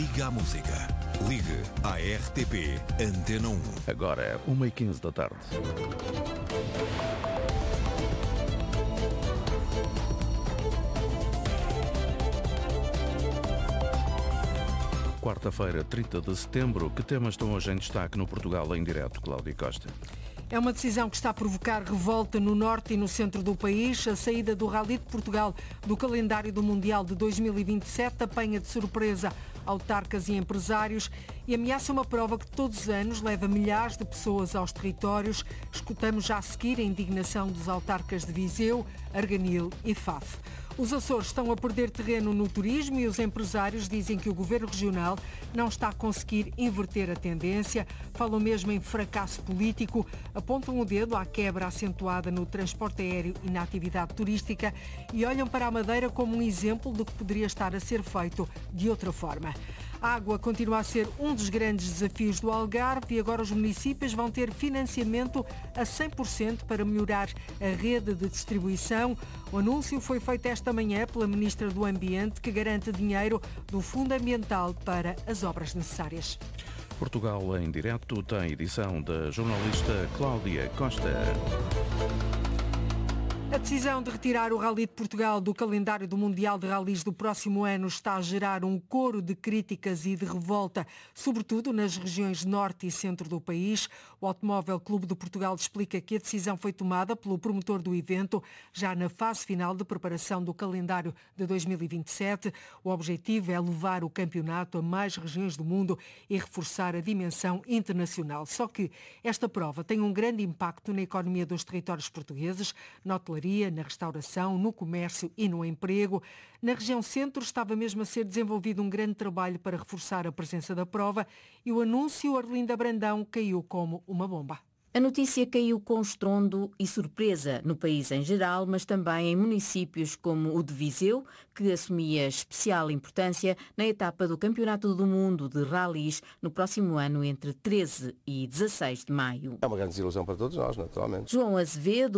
Liga à música. Ligue à RTP Antena 1. Agora é 1h15 da tarde. Quarta-feira, 30 de setembro. Que temas estão hoje em destaque no Portugal em direto, Cláudia Costa? É uma decisão que está a provocar revolta no norte e no centro do país. A saída do Rally de Portugal do calendário do Mundial de 2027 apanha de surpresa autarcas e empresários e ameaça uma prova que todos os anos leva milhares de pessoas aos territórios. Escutamos já a seguir a indignação dos autarcas de Viseu, Arganil e Faf. Os Açores estão a perder terreno no turismo e os empresários dizem que o governo regional não está a conseguir inverter a tendência. Falam mesmo em fracasso político, apontam o dedo à quebra acentuada no transporte aéreo e na atividade turística e olham para a Madeira como um exemplo do que poderia estar a ser feito de outra forma. A água continua a ser um dos grandes desafios do Algarve e agora os municípios vão ter financiamento a 100% para melhorar a rede de distribuição. O anúncio foi feito esta manhã pela Ministra do Ambiente, que garante dinheiro do Fundo Ambiental para as obras necessárias. Portugal em direto tem edição da jornalista Cláudia Costa. A decisão de retirar o Rally de Portugal do calendário do Mundial de Rallys do próximo ano está a gerar um coro de críticas e de revolta, sobretudo nas regiões norte e centro do país. O Automóvel Clube de Portugal explica que a decisão foi tomada pelo promotor do evento já na fase final de preparação do calendário de 2027. O objetivo é levar o campeonato a mais regiões do mundo e reforçar a dimensão internacional. Só que esta prova tem um grande impacto na economia dos territórios portugueses, na hotelaria, na restauração, no comércio e no emprego. Na região centro estava mesmo a ser desenvolvido um grande trabalho para reforçar a presença da prova e o anúncio Arlinda Brandão caiu como uma bomba. A notícia caiu com estrondo e surpresa no país em geral, mas também em municípios como o de Viseu, que assumia especial importância na etapa do Campeonato do Mundo de Rallys no próximo ano entre 13 e 16 de maio. É uma grande desilusão para todos nós, naturalmente. João Azevedo,